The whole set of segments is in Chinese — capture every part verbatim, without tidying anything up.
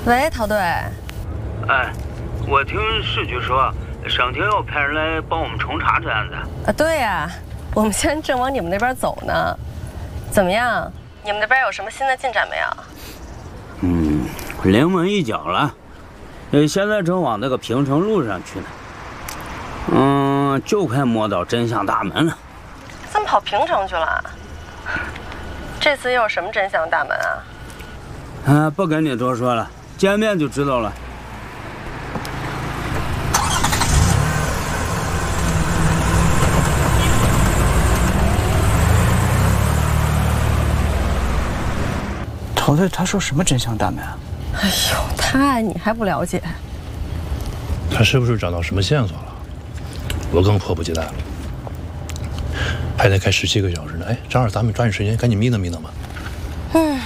喂，陶队。 哎，我听市局说，省厅要派人来帮我们重查这案子。 啊，对呀、啊，我们现在正往你们那边走呢。怎么样？你们那边有什么新的进展没有？ 嗯，临门一脚了。呃，现在正往那个平城路上去呢。嗯，就快摸到真相大门了。 怎么跑平城去了？这次又有什么真相大门啊？ 啊，不跟你多说了，见面就知道了。 陶队他说什么真相大门啊？ 哎呦，他你还不了解？ 他是不是找到什么线索了？我更迫不及待了，还得开十七个小时呢。哎，正好咱们抓紧时间，赶紧眯瞪眯瞪吧。 嗯。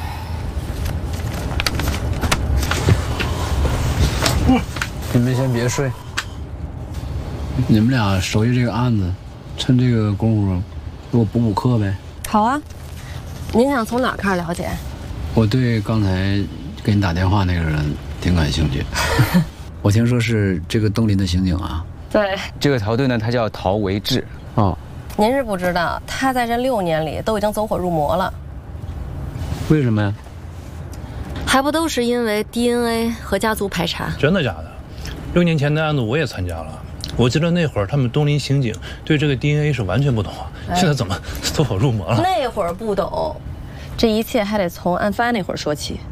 嗯，你们先别睡，你们俩熟悉这个案子，趁这个功夫给我补补课呗。 好啊，您想从哪开始了解？ 我对刚才给你打电话那个人挺感兴趣。我听说是这个东林的刑警啊。 对， 这个陶队呢，他叫陶维志。 哦， 您是不知道，他在这六年里都已经走火入魔了。 为什么呀？ 还不都是因为 D N A 和家族排查？ 真的假的？六年前的案子我也参加了，我记得那会儿他们东林刑警对这个 D N A 是完全不懂啊，哎、现在怎么走火入魔了？ 那会儿不懂，这一切还得从案发那会儿说起。